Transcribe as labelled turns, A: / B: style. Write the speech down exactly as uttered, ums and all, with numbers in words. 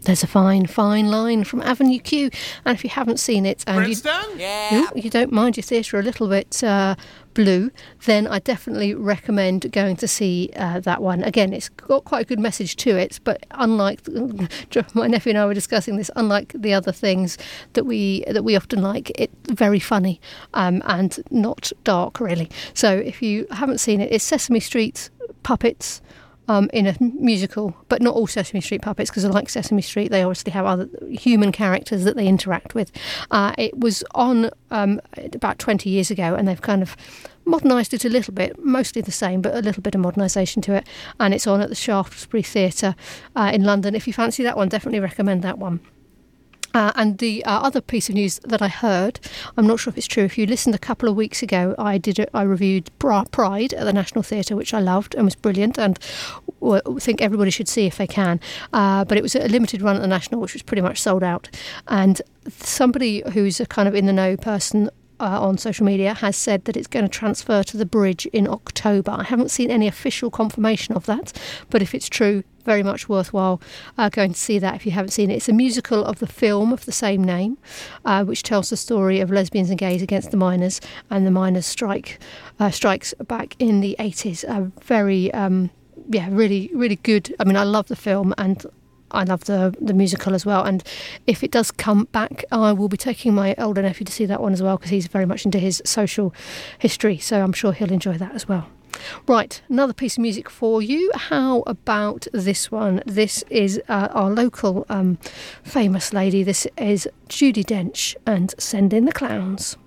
A: There's a fine, fine line from Avenue Q, and if you haven't seen it and you,
B: yeah.
A: you, you don't mind your theatre a little bit uh, blue, then I definitely recommend going to see uh, that one. Again, it's got quite a good message to it, but unlike my nephew and I were discussing this, unlike the other things that we that we often like, it's very funny um, and not dark really. So if you haven't seen it, it's Sesame Street puppets. Um, in a musical, but not all Sesame Street puppets, because like Sesame Street, they obviously have other human characters that they interact with. Uh, it was on um, about twenty years ago, and they've kind of modernised it a little bit, mostly the same, but a little bit of modernisation to it. And it's on at the Shaftesbury Theatre uh, in London. If you fancy that one, definitely recommend that one. Uh, and the uh, other piece of news that I heard, I'm not sure if it's true, if you listened a couple of weeks ago, I did a, I reviewed Pride at the National Theatre, which I loved and was brilliant, and well, I think everybody should see if they can. Uh, but it was a limited run at the National, which was pretty much sold out. And somebody who's a kind of in the know person Uh, on social media has said that it's going to transfer to the Bridge in October. I haven't seen any official confirmation of that, but if it's true, very much worthwhile uh, going to see that if you haven't seen it. It's a musical of the film of the same name, uh, which tells the story of lesbians and gays against the miners and the miners' strike uh, strikes back in the eighties. Uh, very, um, yeah, really, really good. I mean, I love the film and I love the the musical as well, and if it does come back, I will be taking my older nephew to see that one as well, because he's very much into his social history, so I'm sure he'll enjoy that as well. Right, another piece of music for you. How about this one? This is uh, our local um, famous lady. This is Judi Dench and Send in the Clowns.